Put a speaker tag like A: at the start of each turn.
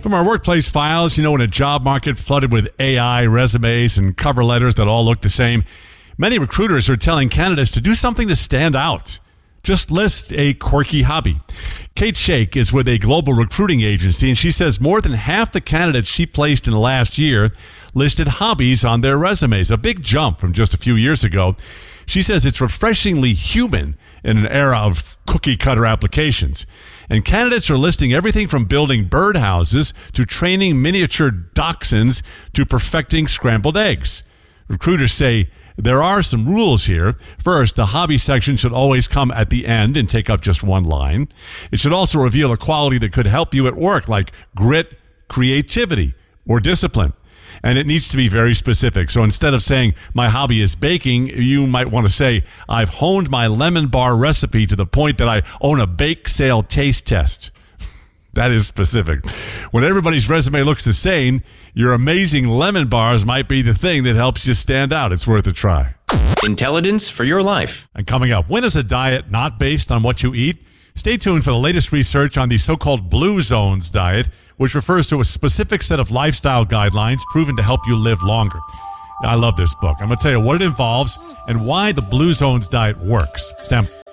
A: From our workplace files, in a job market flooded with AI resumes and cover letters that all look the same, many recruiters are telling candidates to do something to stand out. Just list a quirky hobby. Kate Shake is with a global recruiting agency, and she says more than half the candidates she placed in the last year listed hobbies on their resumes, a big jump from just a few years ago. She says it's refreshingly human in an era of cookie-cutter applications. And candidates are listing everything from building birdhouses to training miniature dachshunds to perfecting scrambled eggs. Recruiters say there are some rules here. First, the hobby section should always come at the end and take up just one line. It should also reveal a quality that could help you at work, like grit, creativity, or discipline. And it needs to be very specific. So instead of saying, my hobby is baking, you might want to say, I've honed my lemon bar recipe to the point that I own a bake sale taste test. That is specific. When everybody's resume looks the same, your amazing lemon bars might be the thing that helps you stand out. It's worth a try.
B: Intelligence for your life.
A: And coming up, when is a diet not based on what you eat? Stay tuned for the latest research on the so-called Blue Zones diet, which refers to a specific set of lifestyle guidelines proven to help you live longer. I love this book. I'm going to tell you what it involves and why the Blue Zones diet works.